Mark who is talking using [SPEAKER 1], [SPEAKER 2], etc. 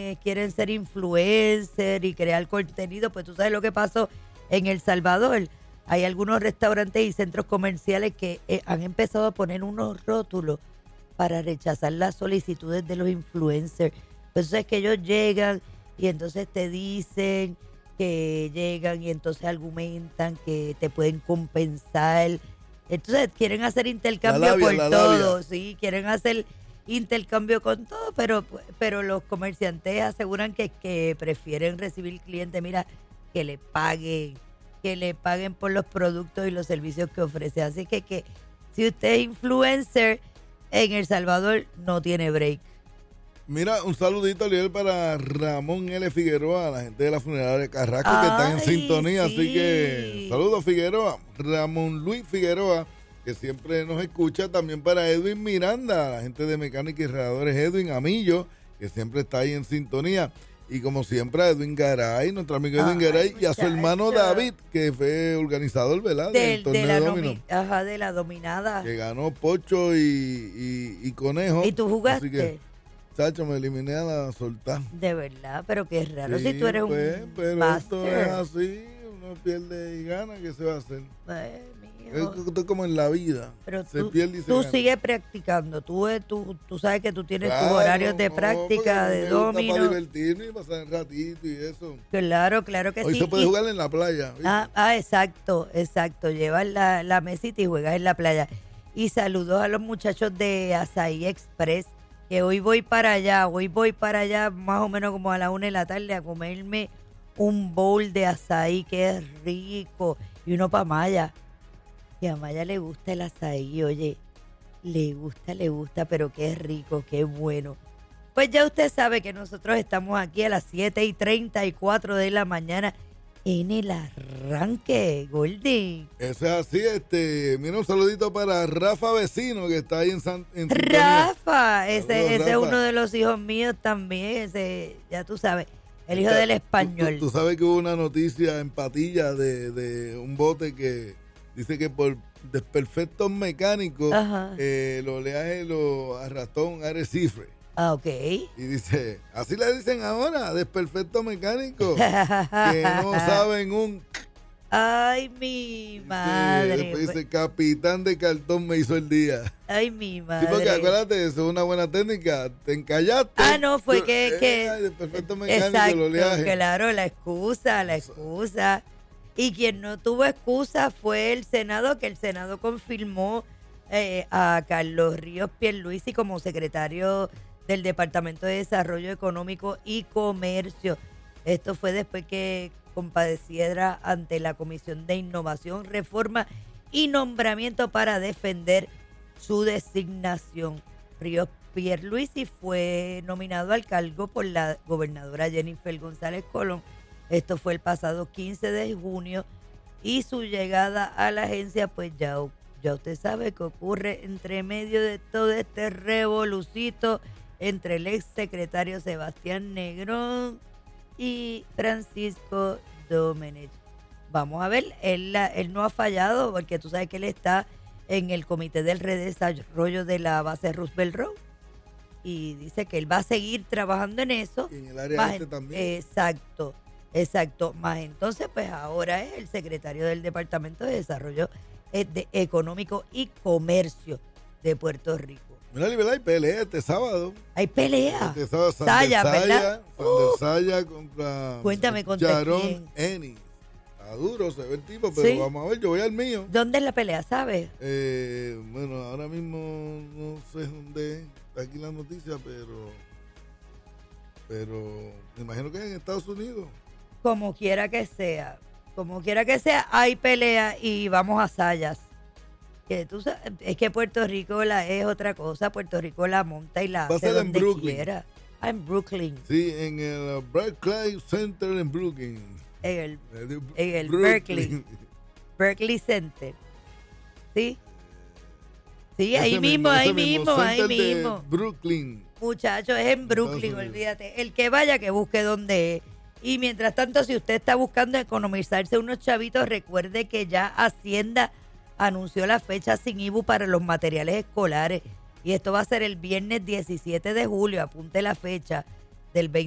[SPEAKER 1] quienes quieren ser influencer y crear contenido, pues tú sabes lo que pasó en El Salvador. Hay algunos restaurantes y centros comerciales que han empezado a poner unos rótulos para rechazar las solicitudes de los influencers. Pues es que ellos llegan y entonces te dicen que llegan y entonces argumentan que te pueden compensar. Entonces quieren hacer intercambio por todo, sí, quieren hacer intercambio con todo, pero los comerciantes aseguran que prefieren recibir clientes, mira, que le paguen por los productos y los servicios que ofrece. Así que si usted es influencer en El Salvador, no tiene break.
[SPEAKER 2] Mira, un saludito, Liel, para Ramón L. Figueroa, la gente de la funeraria Carrasco, que están en sintonía. Sí. Así que, saludos, Figueroa. Ramón Luis Figueroa, que siempre nos escucha. También para Edwin Miranda, la gente de Mecánica y Radiadores Edwin Amillo, que siempre está ahí en sintonía. Y como siempre, a Edwin Garay, nuestro amigo Edwin Garay, y a su hermano David, que fue organizador, ¿verdad? Del torneo de dominó.
[SPEAKER 1] De la dominada.
[SPEAKER 2] Que ganó Pocho y Conejo.
[SPEAKER 1] ¿Y tú jugaste?
[SPEAKER 2] Así que, chacho, me eliminé a la soltar.
[SPEAKER 1] De verdad, pero qué raro. Sí, si tú eres un
[SPEAKER 2] pero
[SPEAKER 1] master.
[SPEAKER 2] Esto es así, uno pierde y gana, ¿qué se va a hacer? Esto es como en la vida.
[SPEAKER 1] Pero
[SPEAKER 2] se pierde y se
[SPEAKER 1] tú
[SPEAKER 2] gana.
[SPEAKER 1] sigues practicando. Tú sabes que tú tienes tus horarios de práctica, de domino.
[SPEAKER 2] Para divertirme y pasar un ratito y eso.
[SPEAKER 1] Claro que
[SPEAKER 2] Hoy
[SPEAKER 1] sí.
[SPEAKER 2] se puede jugar en la playa.
[SPEAKER 1] Exacto. Llevas la mesita y juegas en la playa. Y saludos a los muchachos de Azaí Express, que hoy voy para allá más o menos como a la 1 de la tarde a comerme un bowl de azaí que es rico. Y uno para Maya. Y a Maya le gusta el azaí, oye, le gusta, pero qué rico, qué bueno. Pues ya usted sabe que nosotros estamos aquí a las 7:34 de la mañana en el arranque, Goldie.
[SPEAKER 2] Eso es así, mira, un saludito para Rafa Vecino, que está ahí en
[SPEAKER 1] Rafa, ese es uno de los hijos míos también, ese, ya tú sabes, el hijo del español.
[SPEAKER 2] Tú sabes que hubo una noticia en Patilla de un bote que dice que por desperfectos mecánicos el oleaje lo arrastró un arrecife.
[SPEAKER 1] Ok.
[SPEAKER 2] Y dice, así le dicen ahora, desperfecto mecánico, que no saben un...
[SPEAKER 1] Ay, mi madre.
[SPEAKER 2] Después dice, capitán de cartón me hizo el día.
[SPEAKER 1] Ay, mi madre.
[SPEAKER 2] Sí, porque acuérdate, eso es una buena técnica. Te encallaste.
[SPEAKER 1] No, fue que
[SPEAKER 2] desperfecto mecánico,
[SPEAKER 1] exacto,
[SPEAKER 2] el oleaje.
[SPEAKER 1] Claro, la excusa. Y quien no tuvo excusa fue el Senado, que el Senado confirmó a Carlos Ríos Pierluisi como secretario del Departamento de Desarrollo Económico y Comercio. Esto fue después que compareciera ante la Comisión de Innovación, Reforma y Nombramiento para defender su designación. Ríos Pierluisi fue nominado al cargo por la gobernadora Jennifer González Colón. Esto fue el pasado 15 de junio y su llegada a la agencia, pues ya usted sabe que ocurre entre medio de todo este revolucito entre el ex secretario Sebastián Negrón y Francisco Domenech. Vamos a ver, él no ha fallado porque tú sabes que él está en el comité del redesarrollo de la base Roosevelt Road y dice que él va a seguir trabajando en eso.
[SPEAKER 2] Y en el área también.
[SPEAKER 1] Exacto, más entonces pues ahora es el secretario del Departamento de Desarrollo Económico y Comercio de Puerto Rico.
[SPEAKER 2] Mira, ¿verdad? Hay pelea este sábado.
[SPEAKER 1] Hay pelea.
[SPEAKER 2] Este sábado,
[SPEAKER 1] Saya, ¿verdad?
[SPEAKER 2] Saya contra
[SPEAKER 1] Cuéntame contra
[SPEAKER 2] Sharon Ennis. Está duro, se ve el tipo, pero sí. Vamos a ver, yo voy al mío.
[SPEAKER 1] ¿Dónde es la pelea, sabes?
[SPEAKER 2] Bueno, ahora mismo no sé dónde está aquí la noticia, pero me imagino que es en Estados Unidos.
[SPEAKER 1] Como quiera que sea, hay pelea y vamos a sayas. Que tú sabes, es que Puerto Rico es otra cosa, Puerto Rico la monta y la hace donde quiera. En Brooklyn.
[SPEAKER 2] Sí, en el Berkeley Center en Brooklyn.
[SPEAKER 1] En el Berkeley Center. ¿Sí? Sí, ahí mismo.
[SPEAKER 2] Brooklyn.
[SPEAKER 1] Muchachos, es en Brooklyn, olvídate. El que vaya, que busque dónde es. Y mientras tanto, si usted está buscando economizarse unos chavitos, recuerde que ya Hacienda anunció la fecha sin IBU para los materiales escolares. Y esto va a ser el viernes 17 de julio. Apunte la fecha del 20.